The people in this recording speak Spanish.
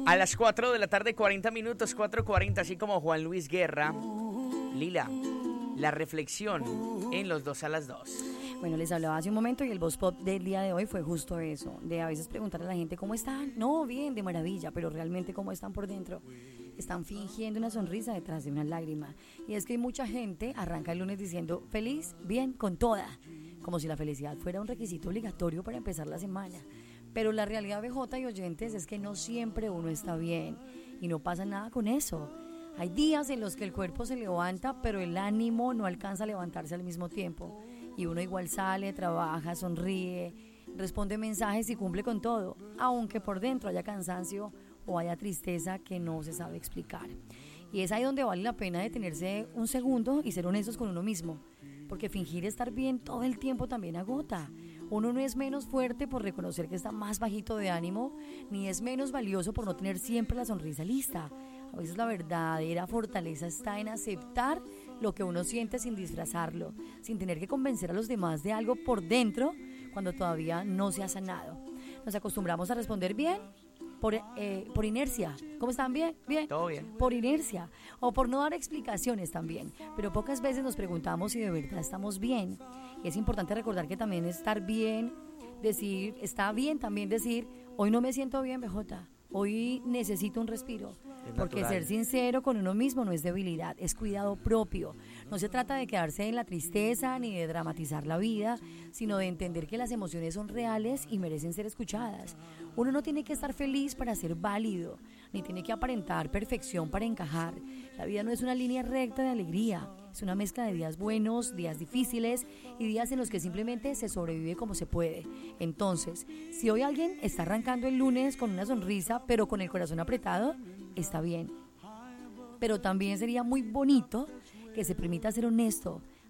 A las 4 de la tarde, 40 minutos, 4:40, así como Juan Luis Guerra. Lila, la reflexión en los 2 a las 2. Bueno, les hablaba hace un momento y el Voz Pop del día de hoy fue justo eso, de a veces preguntarle a la gente cómo están. No, bien, de maravilla, pero realmente cómo están por dentro. Están fingiendo una sonrisa detrás de una lágrima. Y es que mucha gente arranca el lunes diciendo feliz, bien, con toda, como si la felicidad fuera un requisito obligatorio para empezar la semana. Pero la realidad, BJ y oyentes, es que no siempre uno está bien y no pasa nada con eso. Hay días en los que el cuerpo se levanta, pero el ánimo no alcanza a levantarse al mismo tiempo. Y uno igual sale, trabaja, sonríe, responde mensajes y cumple con todo, aunque por dentro haya cansancio o haya tristeza que no se sabe explicar. Y es ahí donde vale la pena detenerse un segundo y ser honestos con uno mismo, porque fingir estar bien todo el tiempo también agota. Uno no es menos fuerte por reconocer que está más bajito de ánimo, ni es menos valioso por no tener siempre la sonrisa lista. A veces la verdadera fortaleza está en aceptar lo que uno siente sin disfrazarlo, sin tener que convencer a los demás de algo por dentro cuando todavía no se ha sanado. Nos acostumbramos a responder bien por inercia. ¿Cómo están? ¿Bien? ¿Bien? Todo bien. Por inercia o por no dar explicaciones también. Pero pocas veces nos preguntamos si de verdad estamos bien. Y es importante recordar que también estar bien, está bien también decir, hoy no me siento bien, BJ. Hoy necesito un respiro, porque ser sincero con uno mismo no es debilidad, es cuidado propio. No se trata de quedarse en la tristeza ni de dramatizar la vida, sino de entender que las emociones son reales y merecen ser escuchadas. Uno no tiene que estar feliz para ser válido, ni tiene que aparentar perfección para encajar. La vida no es una línea recta de alegría, es una mezcla de días buenos, días difíciles y días en los que simplemente se sobrevive como se puede. Entonces, si hoy alguien está arrancando el lunes con una sonrisa, pero con el corazón apretado, está bien. Pero también sería muy bonito que se permita ser honesto